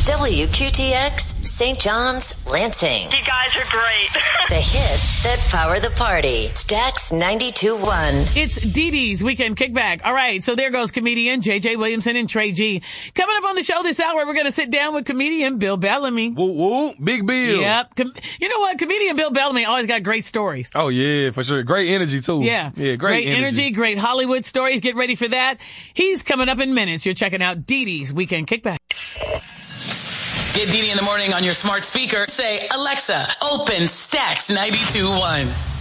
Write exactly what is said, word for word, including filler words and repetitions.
W Q T X, Saint John's, Lansing. You guys are great. The hits that power the party. Stax ninety-two point one. It's Dee Dee's Weekend Kickback. All right, so there goes comedian J J Williamson and Trey G. Coming up on the show this hour, we're going to sit down with comedian Bill Bellamy. Woo woo, Big Bill. Yep. Com- you know what? Comedian Bill Bellamy always got great stories. Oh, yeah, for sure. Great energy, too. Yeah. Yeah, great, great energy. energy. Great Hollywood stories. Get ready for that. He's coming up in minutes. You're checking out Dee Dee's Weekend Kickback. Get Dee Dee in the morning on your smart speaker. Say, Alexa, open Stax ninety-two point one.